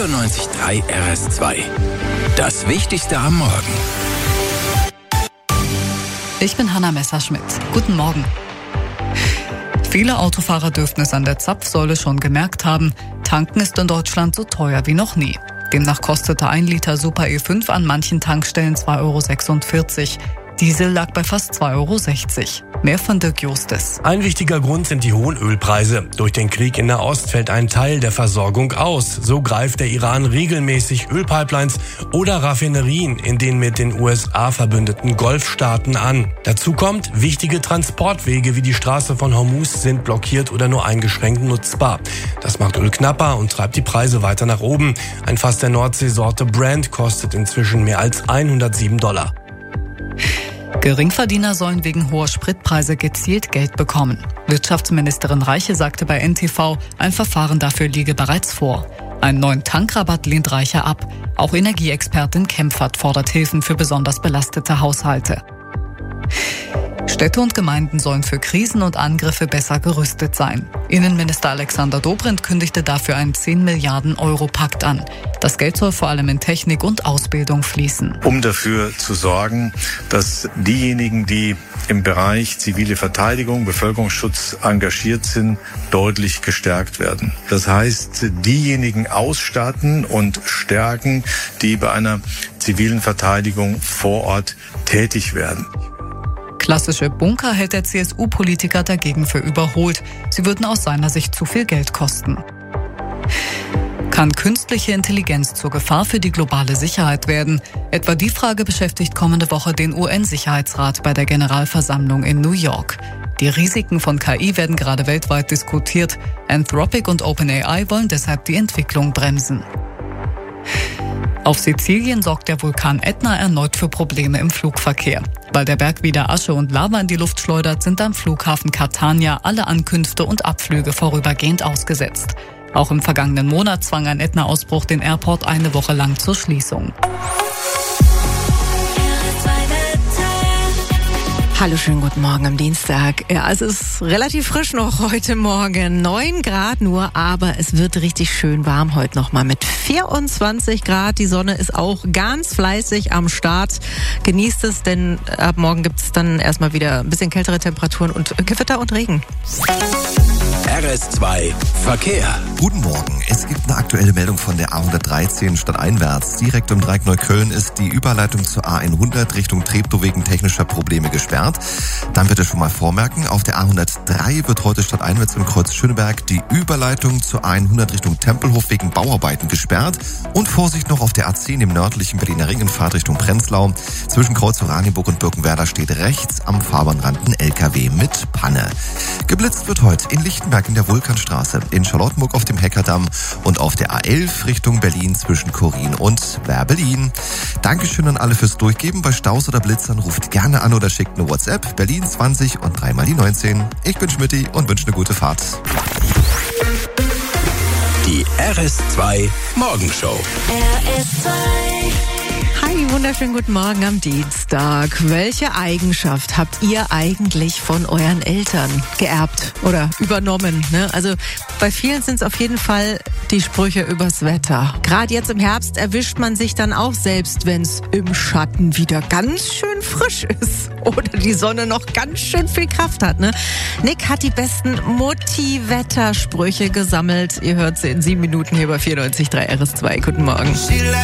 94.3 RS2. Das Wichtigste am Morgen. Ich bin Hanna Messerschmidt. Guten Morgen. Viele Autofahrer dürften es an der Zapfsäule schon gemerkt haben. Tanken ist in Deutschland so teuer wie noch nie. Demnach kostete 1 Liter Super E5 an manchen Tankstellen 2,46 €. Diesel lag bei fast 2,60 €. Mehr von Dirk Justes. Ein wichtiger Grund sind die hohen Ölpreise. Durch den Krieg in Nahost fällt ein Teil der Versorgung aus. So greift der Iran regelmäßig Ölpipelines oder Raffinerien in den mit den USA verbündeten Golfstaaten an. Dazu kommt, wichtige Transportwege wie die Straße von Hormuz sind blockiert oder nur eingeschränkt nutzbar. Das macht Öl knapper und treibt die Preise weiter nach oben. Ein Fass der Nordseesorte Brent kostet inzwischen mehr als $107. Geringverdiener sollen wegen hoher Spritpreise gezielt Geld bekommen. Wirtschaftsministerin Reiche sagte bei NTV, ein Verfahren dafür liege bereits vor. Einen neuen Tankrabatt lehnt Reiche ab. Auch Energieexpertin Kempfert fordert Hilfen für besonders belastete Haushalte. Städte und Gemeinden sollen für Krisen und Angriffe besser gerüstet sein. Innenminister Alexander Dobrindt kündigte dafür einen 10 Milliarden € Pakt an. Das Geld soll vor allem in Technik und Ausbildung fließen. Um dafür zu sorgen, dass diejenigen, die im Bereich zivile Verteidigung, Bevölkerungsschutz engagiert sind, deutlich gestärkt werden. Das heißt, diejenigen ausstatten und stärken, die bei einer zivilen Verteidigung vor Ort tätig werden. Klassische Bunker hält der CSU-Politiker dagegen für überholt. Sie würden aus seiner Sicht zu viel Geld kosten. Kann künstliche Intelligenz zur Gefahr für die globale Sicherheit werden? Etwa die Frage beschäftigt kommende Woche den UN-Sicherheitsrat bei der Generalversammlung in New York. Die Risiken von KI werden gerade weltweit diskutiert. Anthropic und OpenAI wollen deshalb die Entwicklung bremsen. Auf Sizilien sorgt der Vulkan Ätna erneut für Probleme im Flugverkehr. Weil der Berg wieder Asche und Lava in die Luft schleudert, sind am Flughafen Catania alle Ankünfte und Abflüge vorübergehend ausgesetzt. Auch im vergangenen Monat zwang ein Ätna-Ausbruch den Airport eine Woche lang zur Schließung. Hallo, schönen guten Morgen am Dienstag. Ja, es ist relativ frisch noch heute Morgen. 9 Grad nur, aber es wird richtig schön warm heute nochmal mit 24 Grad. Die Sonne ist auch ganz fleißig am Start. Genießt es, denn ab morgen gibt es dann erstmal wieder ein bisschen kältere Temperaturen und Gewitter und Regen. RS2 Verkehr. Guten Morgen. Es gibt eine aktuelle Meldung von der A113 stadteinwärts. Direkt um Dreieck Neukölln ist die Überleitung zur A100 Richtung Treptow wegen technischer Probleme gesperrt. Dann bitte schon mal vormerken, auf der A103 wird heute stadteinwärts im Kreuz Schöneberg die Überleitung zur A100 Richtung Tempelhof wegen Bauarbeiten gesperrt. Und Vorsicht noch auf der A10 im nördlichen Berliner Ring in Fahrtrichtung Prenzlau. Zwischen Kreuz Oranienburg und Birkenwerder steht rechts am Fahrbahnrand ein LKW mit Panne. Geblitzt wird heute in Lichtenberg in der Vulkanstraße, in Charlottenburg auf dem Heckerdamm und auf der A11 Richtung Berlin zwischen Chorin und Werbelin. Dankeschön an alle fürs Durchgeben. Bei Staus oder Blitzern ruft gerne an oder schickt eine WhatsApp. Berlin 20 und 3 mal die 19. Ich bin Schmidti und wünsche eine gute Fahrt. Die RS2 Morgenshow. RS2. Hi, wunderschönen guten Morgen am Dienstag. Welche Eigenschaft habt ihr eigentlich von euren Eltern geerbt oder übernommen? Ne? Also bei vielen sind es auf jeden Fall die Sprüche übers Wetter. Gerade jetzt im Herbst erwischt man sich dann auch selbst, wenn es im Schatten wieder ganz schön frisch ist oder die Sonne noch ganz schön viel Kraft hat. Ne? Nick hat die besten Mutti-Wetter-Sprüche gesammelt. Ihr hört sie in 7 Minuten hier bei 94.3 RS2. Guten Morgen.